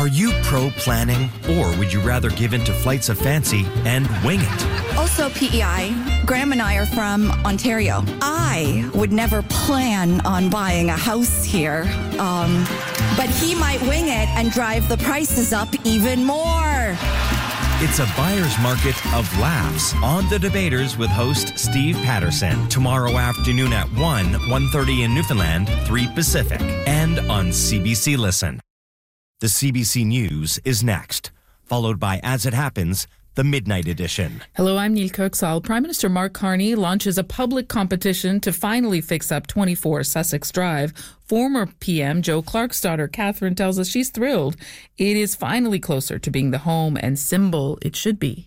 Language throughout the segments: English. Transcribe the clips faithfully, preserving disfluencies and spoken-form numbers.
Are you pro-planning, or would you rather give in to flights of fancy and wing it? Also P E I. Graham and I are from Ontario. I would never plan on buying a house here, um, but he might wing it and drive the prices up even more. It's a buyer's market of laughs on The Debaters with host Steve Patterson. Tomorrow afternoon at one, one thirty in Newfoundland, three Pacific, and on C B C Listen. The C B C News is next, followed by As It Happens, the Midnight Edition. Hello, I'm Neil Kirksall. Prime Minister Mark Carney launches a public competition to finally fix up twenty-four Sussex Drive. Former P M Joe Clark's daughter, Catherine, tells us she's thrilled. It is finally closer to being the home and symbol it should be.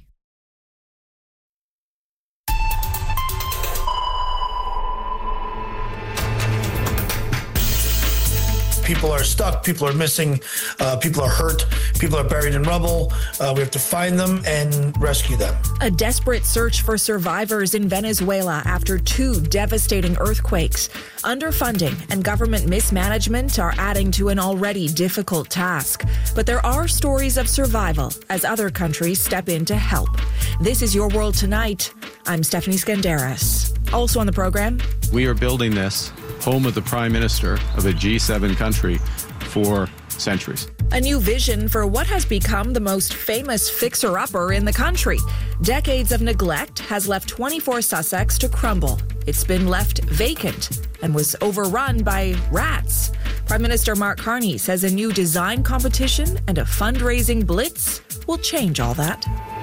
People are stuck, people are missing, uh, people are hurt, people are buried in rubble. Uh, we have to find them and rescue them. A desperate search for survivors in Venezuela after two devastating earthquakes. Underfunding and government mismanagement are adding to an already difficult task. But there are stories of survival as other countries step in to help. This is Your World Tonight. I'm Stephanie Skandaris. Also on the program, we are building this home of the Prime Minister of a G seven country for centuries. A new vision for what has become the most famous fixer-upper in the country. Decades of neglect has left twenty-four Sussex to crumble. It's been left vacant and was overrun by rats. Prime Minister Mark Carney says a new design competition and a fundraising blitz will change all that.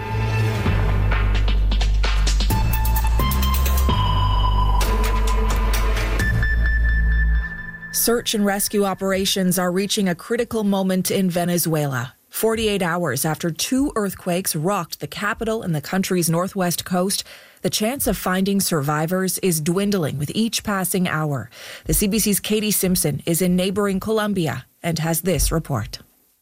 Search and rescue operations are reaching a critical moment in Venezuela. forty-eight hours after two earthquakes rocked the capital and the country's northwest coast, the chance of finding survivors is dwindling with each passing hour. The C B C's Katie Simpson is in neighboring Colombia and has this report.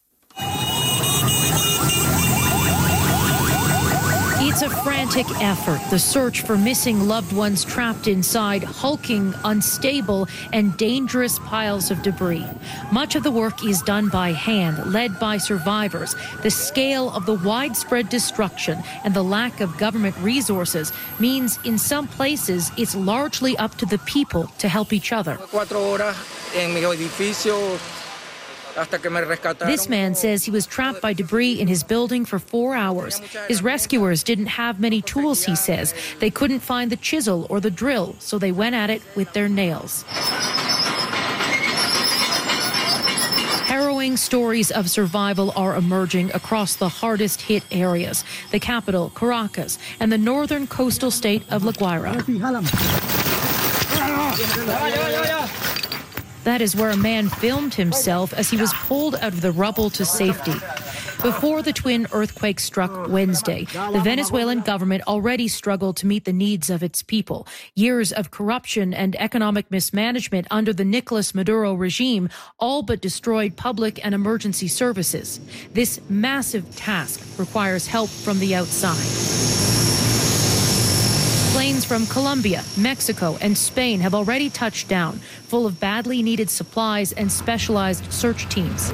It's a frantic effort, the search for missing loved ones trapped inside hulking, unstable, and dangerous piles of debris. Much of the work is done by hand, led by survivors. The scale of the widespread destruction and the lack of government resources means in some places it's largely up to the people to help each other. This man says he was trapped by debris in his building for four hours. His rescuers didn't have many tools, he says. They couldn't find the chisel or the drill, so they went at it with their nails. Harrowing stories of survival are emerging across the hardest hit areas, the capital, Caracas, and the northern coastal state of La Guaira. That is where a man filmed himself as he was pulled out of the rubble to safety. Before the twin earthquakes struck Wednesday, the Venezuelan government already struggled to meet the needs of its people. Years of corruption and economic mismanagement under the Nicolas Maduro regime all but destroyed public and emergency services. This massive task requires help from the outside. Planes from Colombia, Mexico, and Spain have already touched down, full of badly needed supplies and specialized search teams,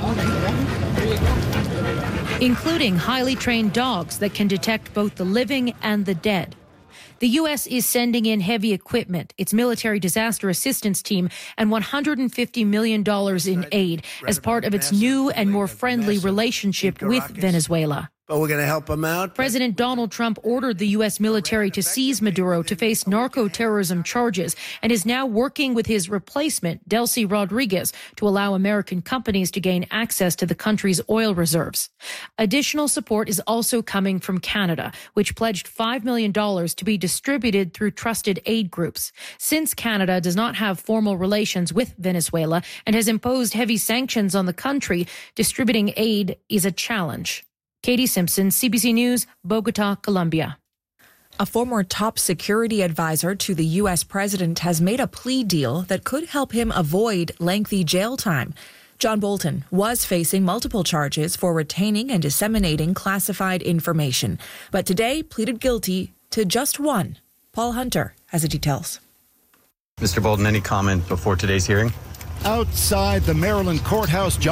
including highly trained dogs that can detect both the living and the dead. The U S is sending in heavy equipment, its military disaster assistance team, and one hundred fifty million dollars in aid as part of its new and more friendly relationship with Venezuela. But we're going to help them out. President Donald Trump ordered the U S military to seize Maduro to face narco-terrorism charges and is now working with his replacement, Delcy Rodriguez, to allow American companies to gain access to the country's oil reserves. Additional support is also coming from Canada, which pledged five million dollars to be distributed through trusted aid groups. Since Canada does not have formal relations with Venezuela and has imposed heavy sanctions on the country, distributing aid is a challenge. Katie Simpson, C B C News, Bogota, Colombia. A former top security advisor to the U S president has made a plea deal that could help him avoid lengthy jail time. John Bolton was facing multiple charges for retaining and disseminating classified information, but today pleaded guilty to just one. Paul Hunter has the details. Mister Bolton, any comment before today's hearing? Outside the Maryland courthouse,